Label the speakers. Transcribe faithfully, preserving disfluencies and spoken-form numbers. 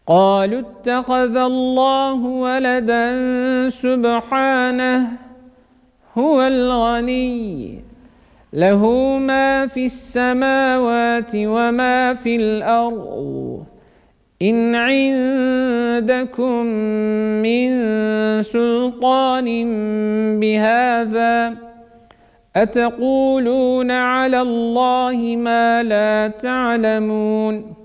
Speaker 1: قالوا اتخذ الله ولدا سبحانه هو الغني له ما في السماوات وما في الأرض إن عندكم من سلطان بهذا أتقولون على الله ما لا تعلمون